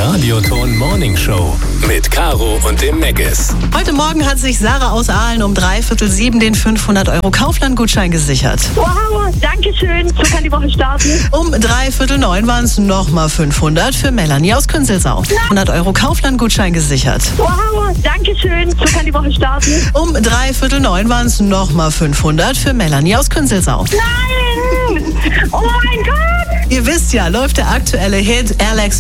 Radioton Morning Show mit Caro und dem Meggis. Heute Morgen hat sich Sarah aus Aalen um 6:45 den 500€ Kaufland-Gutschein gesichert. Wow, danke schön. So kann die Woche starten. Um 8:45 waren es nochmal 500 für Melanie aus Künzelsau. 100€ Kaufland-Gutschein gesichert. Wow, danke schön. So kann die Woche starten. Um 8:45 waren es nochmal 500 für Melanie aus Künzelsau. Nein! Oh mein Gott! Ihr wisst ja, läuft der aktuelle Hit Alex